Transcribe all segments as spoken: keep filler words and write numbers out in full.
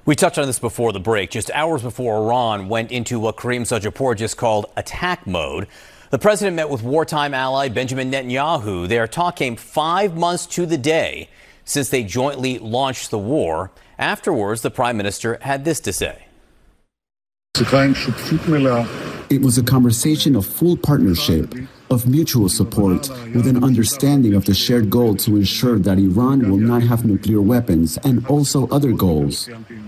We touched on this before the break. Just hours before Iran went into what Kareem Sajapur just called attack mode, the president met with wartime ally Benjamin Netanyahu. Their talk came five months to the day since they jointly launched the war. Afterwards, the prime minister had this to say. It was a conversation of full partnership, of mutual support, with an understanding of the shared goal to ensure that Iran will not have nuclear weapons and also other goals.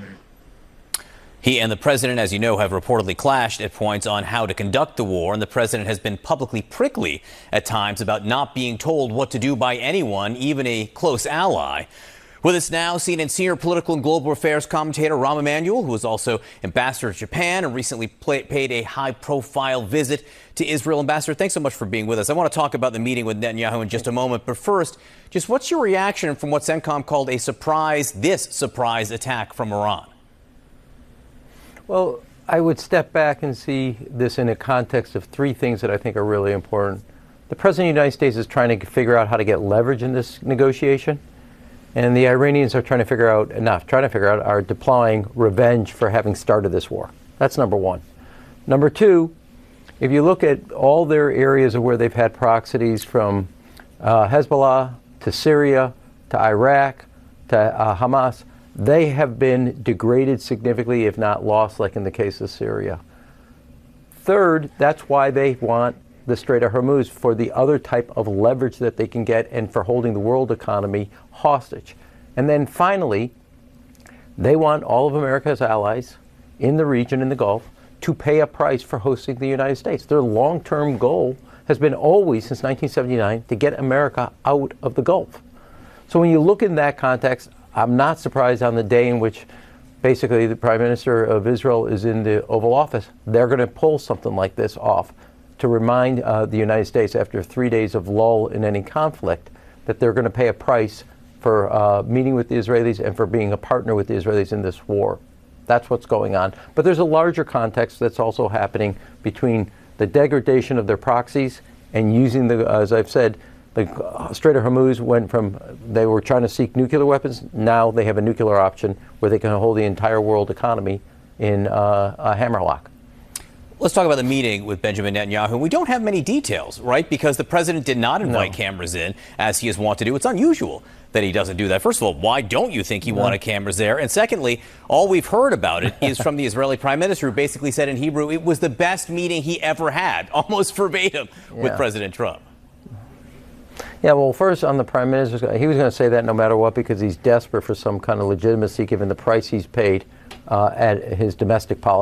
He and the president, as you know, have reportedly clashed at points on how to conduct the war, and the president has been publicly prickly at times about not being told what to do by anyone, even a close ally. With us now, C N N senior political and global affairs commentator Rahm Emanuel, who is also ambassador to Japan and recently play, paid a high-profile visit to Israel. Ambassador, thanks so much for being with us. I want to talk about the meeting with Netanyahu in just a moment, but first, just what's your reaction from what CENTCOM called a surprise, this surprise attack from Iran? Well, I would step back and see this in a context of three things that I think are really important. The President of the United States is trying to figure out how to get leverage in this negotiation, and the Iranians are trying to figure out, not trying to figure out, are deploying revenge for having started this war. That's number one. Number two, if you look at all their areas of where they've had proxies, from uh, Hezbollah to Syria to Iraq to uh, Hamas, they have been degraded significantly, if not lost, like in the case of Syria. Third, that's why they want the Strait of Hormuz, for the other type of leverage that they can get and for holding the world economy hostage. And then finally, they want all of America's allies in the region, in the Gulf, to pay a price for hosting the United States. Their long-term goal has been always, since nineteen seventy-nine, to get America out of the Gulf. So when you look in that context, I'm not surprised on the day in which basically the Prime Minister of Israel is in the Oval Office, they're going to pull something like this off to remind uh, the United States, after three days of lull in any conflict, that they're going to pay a price for uh, meeting with the Israelis and for being a partner with the Israelis in this war. That's what's going on. But there's a larger context that's also happening between the degradation of their proxies and using the, as I've said, the Strait of Hormuz went from, they were trying to seek nuclear weapons, now they have a nuclear option where they can hold the entire world economy in uh, a hammerlock. Let's talk about the meeting with Benjamin Netanyahu. We don't have many details, right? Because the president did not invite no. cameras in, as he is wont to do. It's unusual that he doesn't do that. First of all, why don't you think he no. wanted cameras there? And secondly, all we've heard about it is from the Israeli prime minister, who basically said in Hebrew it was the best meeting he ever had, almost verbatim, yeah. with President Trump. Yeah, well, first on the prime minister, he was going to say that no matter what, because he's desperate for some kind of legitimacy given the price he's paid uh, at his domestic policy.